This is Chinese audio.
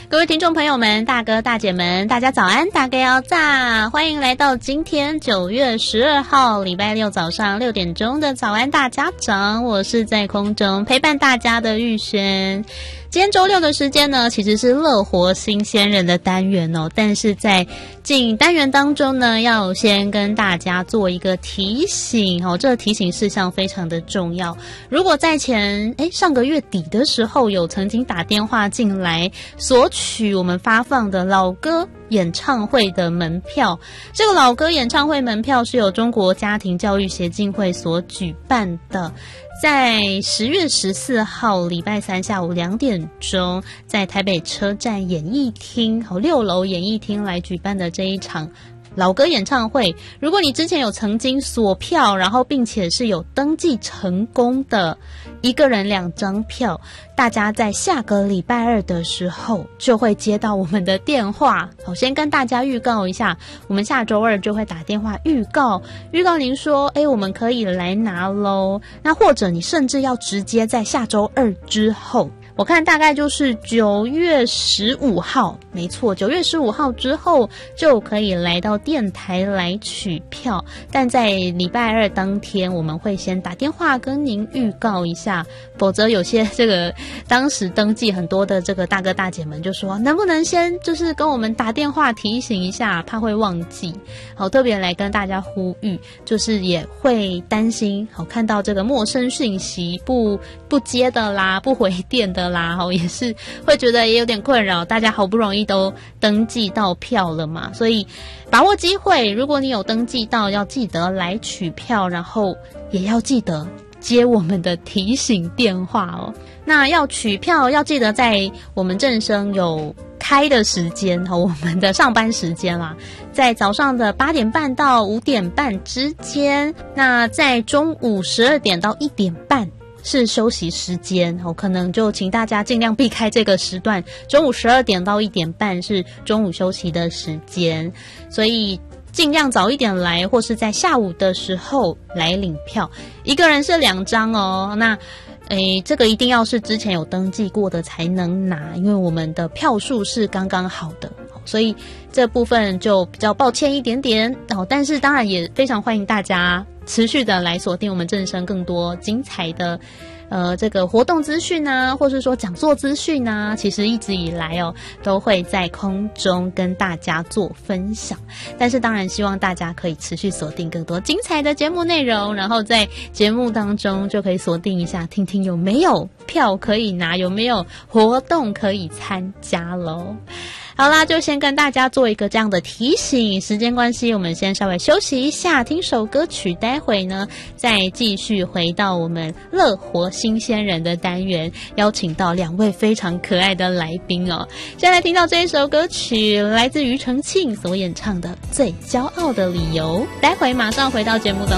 各位听众朋友们，大哥大姐们，大家早安，大家要炸！欢迎来到今天9月12号礼拜六早上6点钟的早安大家长，我是在空中陪伴大家的玉轩。今天周六的时间呢，其实是乐活新鲜人的单元哦，但是在进单元当中呢，要先跟大家做一个提醒哦，这个提醒事项非常的重要。如果在上个月底的时候有曾经打电话进来索取我们发放的老歌演唱会的门票，这个老歌演唱会门票是由中国家庭教育协进会所举办的，在10月14号礼拜三下午2点钟，在台北车站演艺厅6楼演艺厅来举办的这一场老歌演唱会。如果你之前有曾经锁票，然后并且是有登记成功的一个人2张票，大家在下个礼拜二的时候就会接到我们的电话。我先跟大家预告一下，我们下周二就会打电话预告您说我们可以来拿咯，那或者你甚至要直接在下周二之后，我看大概就是9月15号，没错，9月15号之后就可以来到电台来取票。但在礼拜二当天，我们会先打电话跟您预告一下，否则有些当时登记很多的这个大哥大姐们就说，能不能先就是跟我们打电话提醒一下，怕会忘记。特别来跟大家呼吁，就是也会担心看到这个陌生讯息不接的啦，不回电的啦，也是会觉得也有点困扰，大家好不容易都登记到票了嘛，所以把握机会，如果你有登记到，要记得来取票，然后也要记得接我们的提醒电话哦。那要取票要记得在我们正声有开的时间，我们的上班时间啦，在早上的8点半到5点半之间，那在中午12点到1点半是休息时间，可能就请大家尽量避开这个时段，中午12点到1点半是中午休息的时间，所以尽量早一点来，或是在下午的时候来领票，一个人是2张哦。那这个一定要是之前有登记过的才能拿，因为我们的票数是刚刚好的，所以这部分就比较抱歉一点点但是当然也非常欢迎大家持续的来锁定我们正声更多精彩的这个活动资讯啊，或是说讲座资讯啊，其实一直以来都会在空中跟大家做分享。但是当然希望大家可以持续锁定更多精彩的节目内容，然后在节目当中就可以锁定一下，听听有没有票可以拿，有没有活动可以参加咯。好啦，就先跟大家做一个这样的提醒，时间关系我们先稍微休息一下，听首歌曲，待会呢再继续回到我们乐活新鲜人的单元，邀请到2位非常可爱的来宾哦。先来听到这一首歌曲，来自庾澄庆所演唱的《最骄傲的理由》，待会马上回到节目当中。